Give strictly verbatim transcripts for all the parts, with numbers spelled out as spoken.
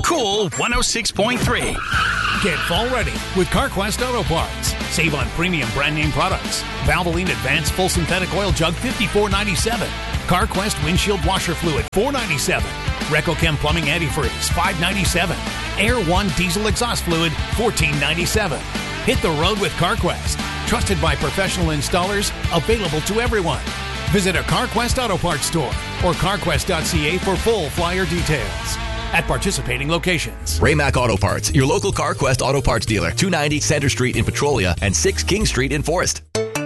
Cool one oh six point three. Get fall ready with CarQuest Auto Parts. Save on premium brand name products. Valvoline Advanced Full Synthetic Oil Jug fifty-four ninety-seven. CarQuest Windshield Washer Fluid four ninety-seven. RecoChem Plumbing Antifreeze five ninety-seven. Air One Diesel Exhaust Fluid fourteen ninety-seven. Hit the road with CarQuest. Trusted by professional installers, available to everyone. Visit a CarQuest Auto Parts store or carquest dot c a for full flyer details. At participating locations. Raymac Auto Parts, your local CarQuest Auto Parts dealer. two ninety Center Street in Petrolia and six King Street in Forest.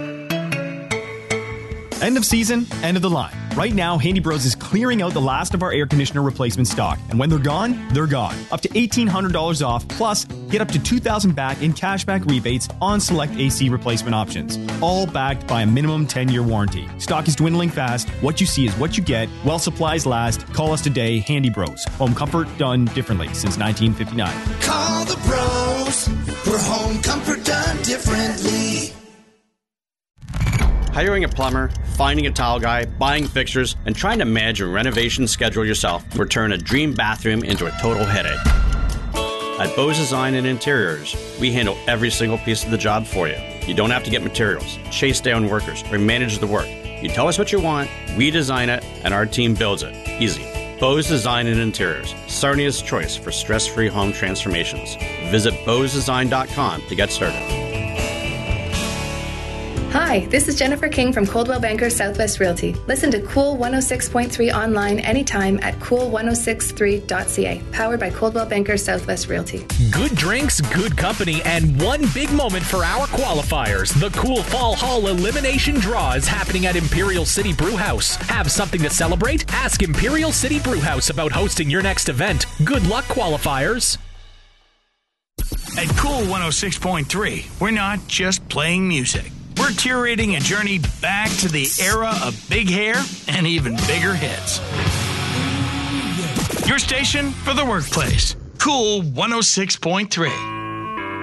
End of season, end of the line. Right now, Handy Bros is clearing out the last of our air conditioner replacement stock. And when they're gone, they're gone. Up to eighteen hundred dollars off, plus get up to two thousand dollars back in cashback rebates on select A C replacement options. All backed by a minimum ten-year warranty. Stock is dwindling fast. What you see is what you get. While supplies last, call us today, Handy Bros. Home comfort done differently since nineteen fifty-nine. Call the pros for home comfort done differently. Hiring a plumber, finding a tile guy, buying fixtures, and trying to manage a renovation schedule yourself will turn a dream bathroom into a total headache. At Bose Design and Interiors, we handle every single piece of the job for you. You don't have to get materials, chase down workers, or manage the work. You tell us what you want, we design it, and our team builds it. Easy. Bose Design and Interiors, Sarnia's choice for stress-free home transformations. Visit bose design dot com to get started. Hi, this is Jennifer King from Coldwell Banker Southwest Realty. Listen to Cool one oh six point three online anytime at cool ten sixty-three dot c a. Powered by Coldwell Banker Southwest Realty. Good drinks, good company, and one big moment for our qualifiers. The Cool Fall Hall Elimination Draw is happening at Imperial City Brewhouse. Have something to celebrate? Ask Imperial City Brewhouse about hosting your next event. Good luck, qualifiers. At Cool one oh six point three, we're not just playing music. We're curating a journey back to the era of big hair and even bigger hits. Your station for the workplace. Cool one oh six point three.